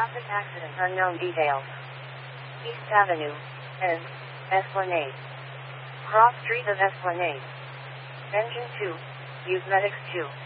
Traffic accident unknown details. East Avenue. N. Esplanade. Cross Street of Esplanade. Engine 2. Use Medics 2.